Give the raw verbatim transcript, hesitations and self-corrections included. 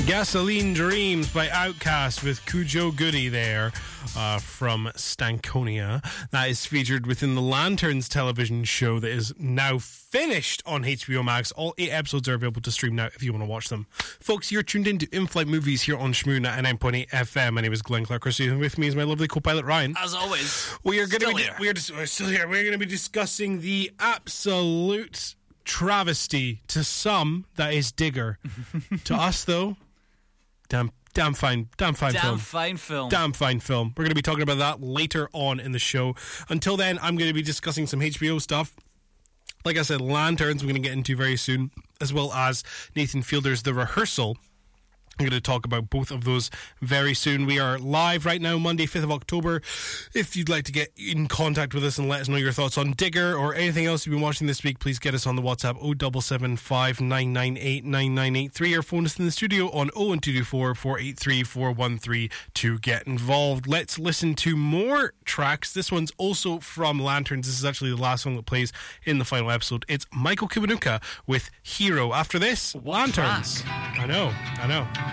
Gasoline Dreams by Outkast with Cujo Goody there uh, from Stankonia. That is featured within the Lanterns television show that is now finished on H B O Max. All eight episodes are available to stream now if you want to watch them. Folks, you're tuned in to In-Flight Movies here on Shmoo ninety-nine point eight F M. My name is Glenn Clark. With me is my lovely co-pilot Ryan. As always, we are going to be here. we are just, we're still here. We're going to be discussing the absolute travesty to some that is Digger. To us, though, damn, damn fine, damn fine damn film. Damn fine film. Damn fine film. We're going to be talking about that later on in the show. Until then, I'm going to be discussing some H B O stuff. Like I said, Lanterns we're going to get into very soon, as well as Nathan Fielder's The Rehearsal. I'm going to talk about both of those very soon. We are live right now, Monday, fifth of October. If you'd like to get in contact with us and let us know your thoughts on Digger or anything else you've been watching this week, please get us on the WhatsApp oh seven seven five, nine nine eight, nine nine eight three or phone us in the studio on oh one two two four, four eight three, four one three to get involved. Let's listen to more tracks. This one's also from Lanterns. This is actually the last one that plays in the final episode. It's Michael Kiwanuka with Hero. After this, what Lanterns. track? I know, I know.